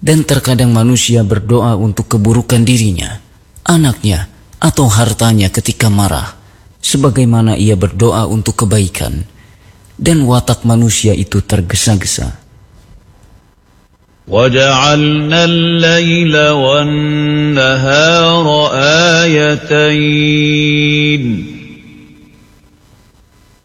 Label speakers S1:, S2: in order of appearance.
S1: Dan terkadang manusia berdoa untuk keburukan dirinya, anaknya, atau hartanya ketika marah, sebagaimana ia berdoa untuk kebaikan, dan watak manusia itu tergesa-gesa.
S2: وَجَعَلْنَا اللَّيْلَ وَالنَّهَارَ آيَتَيْنِ